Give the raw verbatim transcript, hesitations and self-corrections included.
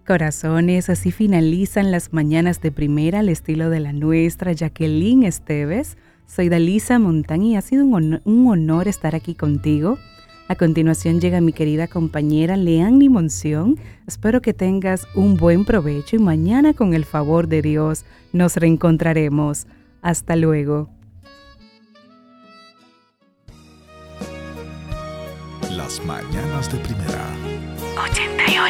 Corazones, así finalizan las mañanas de primera al estilo de la nuestra Jacqueline Esteves. Soy Dalisa Montán y ha sido un honor, un honor estar aquí contigo. A continuación llega mi querida compañera Leanny Monción. Espero que tengas un buen provecho y mañana con el favor de Dios nos reencontraremos. Hasta luego. Las mañanas de primera. ochenta y ocho.